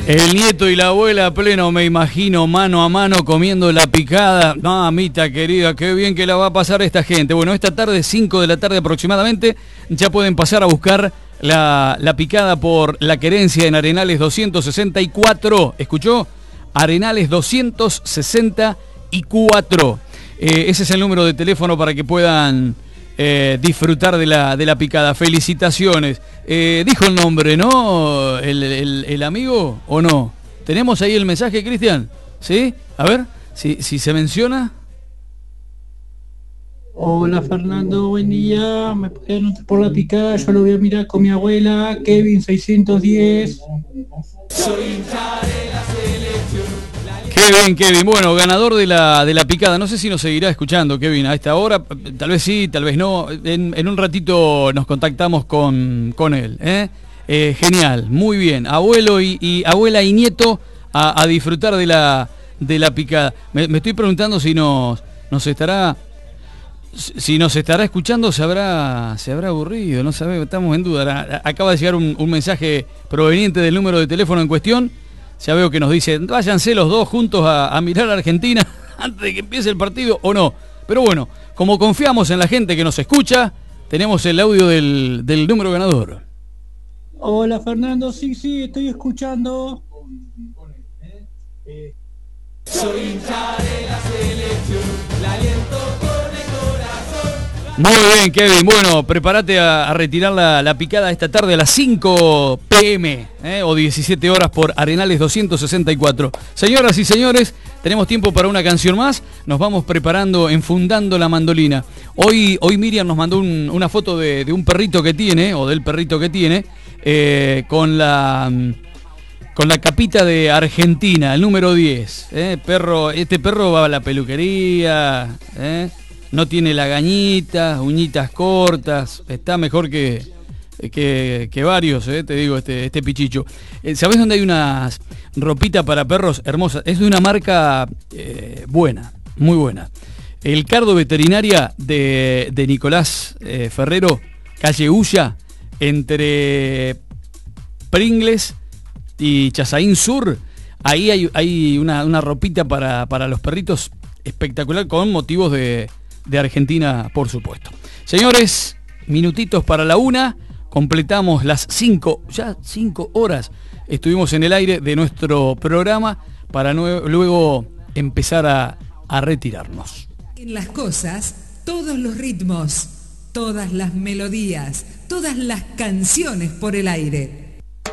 El nieto y la abuela a pleno, me imagino, mano a mano comiendo la picada. Mamita querida, qué bien que la va a pasar esta gente. Bueno, esta tarde, 5 de la tarde aproximadamente, ya pueden pasar a buscar la picada por La Querencia en Arenales 264. ¿Escuchó? Arenales 264. Ese es el número de teléfono para que puedan disfrutar de la picada. Felicitaciones. Dijo el nombre, ¿no? El amigo, ¿o no? ¿Tenemos ahí el mensaje, Cristian? ¿Sí? A ver, si se menciona. Hola Fernando, buen día. Me puede anotar por la picada, yo lo voy a mirar con mi abuela, Kevin 610. Soy hincha de la selección. Qué bien, Kevin. Bueno, ganador de la picada. No sé si nos seguirá escuchando, Kevin, a esta hora. Tal vez sí, tal vez no. En un ratito nos contactamos con él. Genial, muy bien. Abuelo y abuela y nieto a disfrutar de la picada. Me estoy preguntando si nos estará escuchando, se habrá aburrido. No sabemos, estamos en duda. Acaba de llegar un mensaje proveniente del número de teléfono en cuestión. Ya veo que nos dice, váyanse los dos juntos a mirar a Argentina antes de que empiece el partido o no. Pero bueno, como confiamos en la gente que nos escucha, tenemos el audio del número ganador. Hola Fernando, sí, estoy escuchando. Soy hincha de la selección, la aliento por el corazón. Muy bien, Kevin. Bueno, prepárate a retirar la picada esta tarde a las 5 p.m. O 17 horas por Arenales 264. Señoras y señores, tenemos tiempo para una canción más. Nos vamos preparando, enfundando la mandolina. Hoy Miriam nos mandó una foto de un perrito que tiene, o del perrito que tiene, con la capita de Argentina, el número 10. Este perro va a la peluquería, no tiene lagañitas, uñitas cortas, está mejor que varios, te digo, este pichicho. ¿Sabés dónde hay unas ropitas para perros hermosas? Es de una marca buena, muy buena. El Cardo Veterinaria de Nicolás Ferrero, calle Ulla, entre Pringles y Chazaín Sur. Ahí hay una ropita para los perritos espectacular, con motivos de Argentina, por supuesto. Señores, minutitos para la 1, completamos las 5 horas. Estuvimos en el aire de nuestro programa para luego empezar a retirarnos. En las cosas, todos los ritmos, todas las melodías, todas las canciones por el aire.